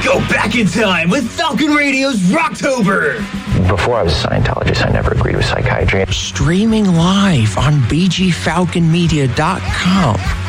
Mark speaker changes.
Speaker 1: Go back in time with Falcon Radio's Rocktober.
Speaker 2: Before I was a Scientologist, I never agreed with psychiatry.
Speaker 3: Streaming live on bgfalconmedia.com.